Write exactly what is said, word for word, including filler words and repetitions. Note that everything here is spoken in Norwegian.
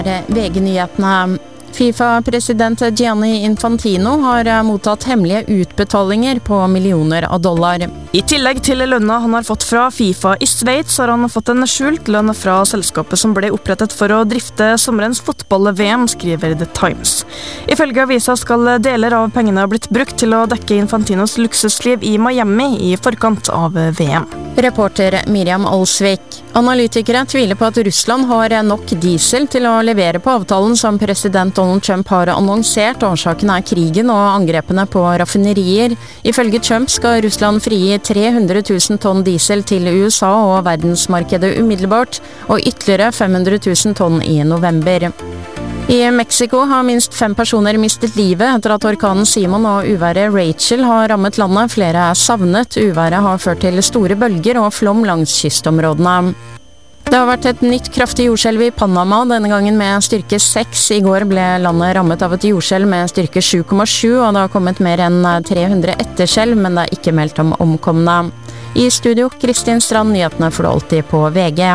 V G-nyhetene. FIFA-president Gianni Infantino har mottatt hemmelige utbetalinger på millioner av dollar. I tillegg til lønna han har fått fra FIFA i Sveits, har han fått en skjult lønn fra selskapet som ble opprettet for å drifte sommerens fotball-V M, skriver The Times. Ifølge avisa skal deler av pengene ha blitt brukt til å dekke Infantinos luksusliv i Miami i forkant av V M. Reporter Miriam Olsvik. Analytikere tviler på at Russland har nok diesel til å levere på avtalen som president Donald Trump har annonsert. Årsaken er krigen og angrepene på raffinerier. Ifølge Trump skal Russland frigi tre hundre tusen tonn diesel til U S A og verdensmarkedet umiddelbart, og ytterligere fem hundre tusen tonn i november. I Mexico har minst fem personer mistet livet etter at orkanen Simon og uværet Rachel har rammet landet. Flere er savnet. Uværet har ført til store bølger og flom langs kystområdene. Det har vært et nytt kraftig jordskjelv i Panama, denne gangen med styrke seks. I går ble landet rammet av et jordskjelv med styrke sju komma sju, og det har kommet mer enn tre hundre etterskjelv, men det er ikke meldt om omkomne. I studio, Kristin Strand, nyhetene får du alltid på V G.